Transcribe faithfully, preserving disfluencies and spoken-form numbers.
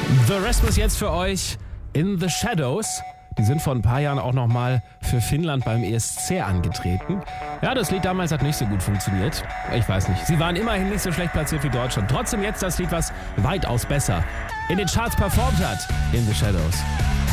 The Rasmus jetzt für euch in The Shadows. Die sind vor ein paar Jahren auch nochmal für Finnland beim E S C angetreten. Ja, das Lied damals hat nicht so gut funktioniert. Ich weiß nicht. Sie waren immerhin nicht so schlecht platziert wie Deutschland. Trotzdem jetzt das Lied, was weitaus besser in den Charts performt hat. In The Shadows.